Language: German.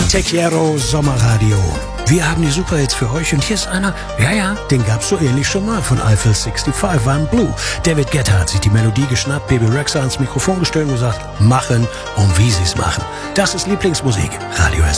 Techiero Sommerradio. Wir haben die Superhits für euch und hier ist einer, den gab's so ähnlich schon mal von Eiffel 65, One Blue. David Guetta hat sich die Melodie geschnappt, Baby Rexha ans Mikrofon gestellt und gesagt, machen und wie sie's machen. Das ist Lieblingsmusik, Radio